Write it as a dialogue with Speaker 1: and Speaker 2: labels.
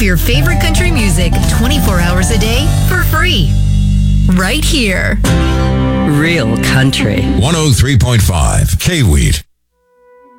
Speaker 1: your favorite country music 24 hours a day for free. Right here.
Speaker 2: Real country.
Speaker 3: 103.5 K-Wheat.